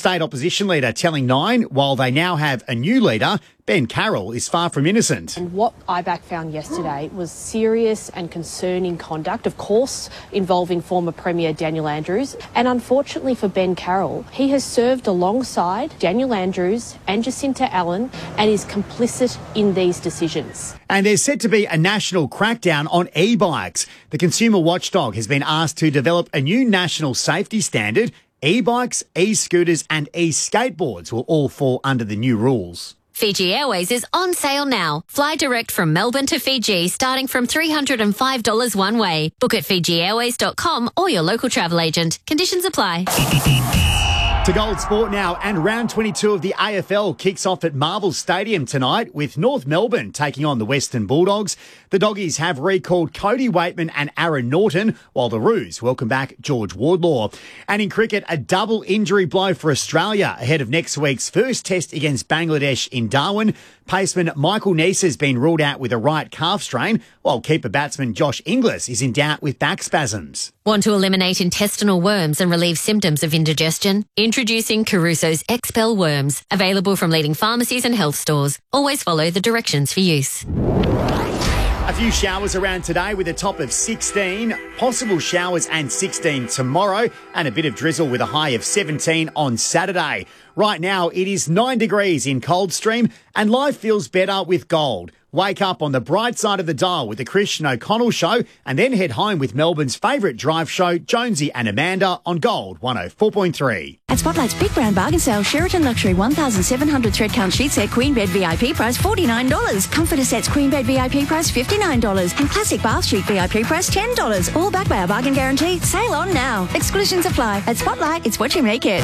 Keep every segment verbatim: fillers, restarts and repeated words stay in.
state opposition leader telling Nine, while they now have a new leader, Ben Carroll is far from innocent. And what I B A C found yesterday was serious and concerning conduct, of course, involving former Premier Daniel Andrews. And unfortunately for Ben Carroll, he has served alongside Daniel Andrews and Jacinta Allen and is complicit in these decisions. And there's set to be a national crackdown on e-bikes. The consumer watchdog has been asked to develop a new national safety standard. E-bikes, e-scooters and e-skateboards will all fall under the new rules. Fiji Airways is on sale now. Fly direct from Melbourne to Fiji starting from three hundred five dollars one way. Book at fiji airways dot com or your local travel agent. Conditions apply. To Gold Sport now, and round twenty-two of the A F L kicks off at Marvel Stadium tonight with North Melbourne taking on the Western Bulldogs. The Doggies have recalled Cody Waitman and Aaron Norton, while the Roos welcome back George Wardlaw. And in cricket, a double injury blow for Australia ahead of next week's first test against Bangladesh in Darwin. Paceman Michael Neese has been ruled out with a right calf strain, while keeper batsman Josh Inglis is in doubt with back spasms. Want to eliminate intestinal worms and relieve symptoms of indigestion? Introducing Caruso's Expel Worms, available from leading pharmacies and health stores. Always follow the directions for use. A few showers around today with a top of sixteen, possible showers and sixteen tomorrow, and a bit of drizzle with a high of seventeen on Saturday. Right now it is nine degrees in Coldstream and life feels better with Gold. Wake up on the bright side of the dial with the Christian O'Connell Show and then head home with Melbourne's favourite drive show, Jonesy and Amanda, on Gold one oh four point three. At Spotlight's Big Brand Bargain Sale, Sheraton Luxury one thousand seven hundred thread count sheet set Queen Bed V I P price forty-nine dollars. Comforter sets Queen Bed V I P price fifty-nine dollars. And Classic Bath Sheet V I P price ten dollars. All backed by our bargain guarantee. Sale on now. Exclusions apply. At Spotlight, it's what you make it.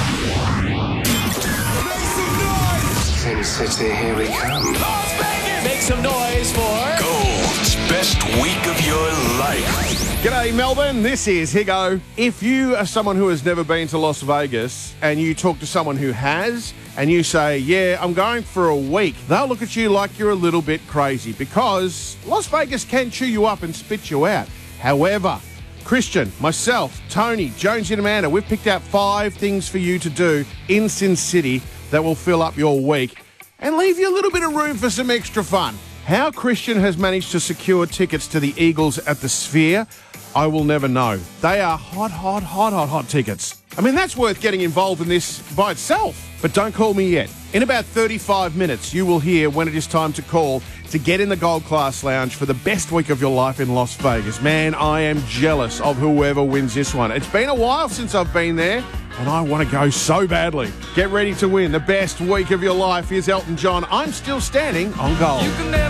Sin City, here we come. Las Vegas! Make some noise for Gold's best week of your life. G'day, Melbourne. This is Higo. If you are someone who has never been to Las Vegas and you talk to someone who has and you say, yeah, I'm going for a week, they'll look at you like you're a little bit crazy because Las Vegas can chew you up and spit you out. However, Christian, myself, Tony, Jonesy and Amanda, we've picked out five things for you to do in Sin City that will fill up your week and leave you a little bit of room for some extra fun. How Christian has managed to secure tickets to the Eagles at the Sphere, I will never know. They are hot, hot, hot, hot, hot tickets. I mean, that's worth getting involved in this by itself. But don't call me yet. In about thirty-five minutes, you will hear when it is time to call to get in the Gold Class Lounge for the best week of your life in Las Vegas. Man, I am jealous of whoever wins this one. It's been a while since I've been there, and I want to go so badly. Get ready to win the best week of your life. Here's Elton John. I'm still standing on Gold. You can never